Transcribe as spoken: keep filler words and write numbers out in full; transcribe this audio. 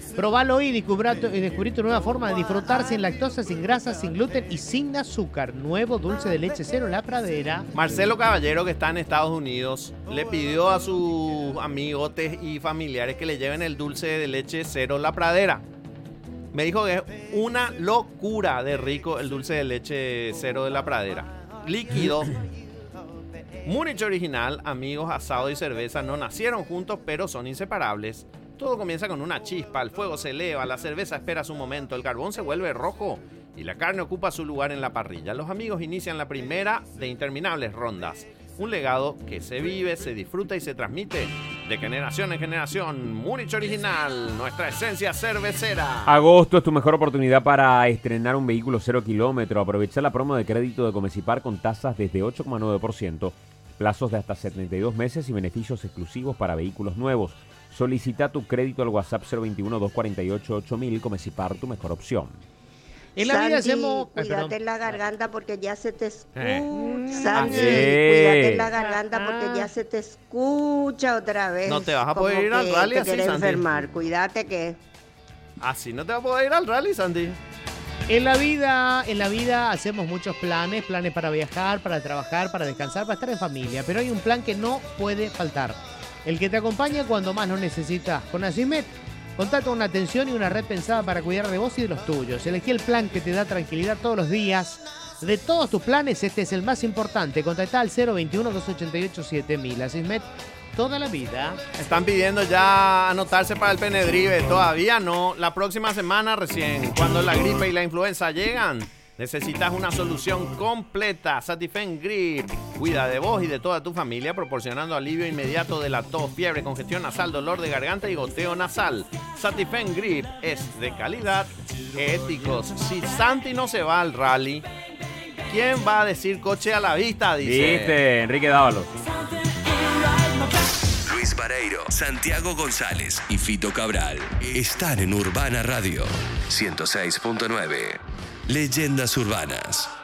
Probalo hoy y descubrí tu, y descubrí tu nueva forma de disfrutar sin lactosa, sin grasa, sin gluten y sin azúcar. Nuevo dulce de leche cero La Pradera. Marcelo Caballero, que está en Estados Unidos, le pidió a sus amigotes y familiares que le lleven el dulce de leche cero La Pradera. Me dijo que es una locura de rico el dulce de leche cero de La Pradera. Líquido. Múnich original, amigos, asado y cerveza no nacieron juntos, pero son inseparables. Todo comienza con una chispa, el fuego se eleva, la cerveza espera su momento, el carbón se vuelve rojo y la carne ocupa su lugar en la parrilla. Los amigos inician la primera de interminables rondas. Un legado que se vive, se disfruta y se transmite de generación en generación. Múnich original, nuestra esencia cervecera. Agosto es tu mejor oportunidad para estrenar un vehículo cero kilómetro. Aprovecha la promo de crédito de Comecipar con tasas desde ocho coma nueve por ciento, plazos de hasta setenta y dos meses y beneficios exclusivos para vehículos nuevos. Solicita tu crédito al WhatsApp cero veintiuno, doscientos cuarenta y ocho, ocho mil. Comecipar, tu mejor opción. En la Sandy, vida hacemos... Ay, cuídate perdón. en la garganta porque ya se te escucha. Eh. Sandy, Ah, sí. cuídate en la garganta porque ya se te escucha otra vez. No te vas a Como poder ir al que rally te así, quieres Sandy. enfermar. Cuídate que... Así no te vas a poder ir al rally, Sandy. En la vida, en la vida hacemos muchos planes, planes para viajar, para trabajar, para descansar, para estar en familia, pero hay un plan que no puede faltar. El que te acompaña cuando más lo necesitas. Con Asismet, contá con una atención y una red pensada para cuidar de vos y de los tuyos. Elegí el plan que te da tranquilidad todos los días. De todos tus planes, este es el más importante. Contactá al cero veintiuno, doscientos ochenta y ocho, siete mil. Asismet, toda la vida. Están pidiendo ya anotarse para el Penedrive. Todavía no. La próxima semana recién. Cuando la gripe y la influenza llegan, necesitas una solución completa. Satifen Grip. Cuida de vos y de toda tu familia, proporcionando alivio inmediato de la tos, fiebre, congestión nasal, dolor de garganta y goteo nasal. Satifen Grip es de calidad, éticos. Si Santi no se va al rally, ¿quién va a decir coche a la vista? Dice. Viste, Enrique Dávalos. Luis Vareiro, Santiago González y Fito Cabral están en Urbana Radio ciento seis punto nueve. Leyendas urbanas.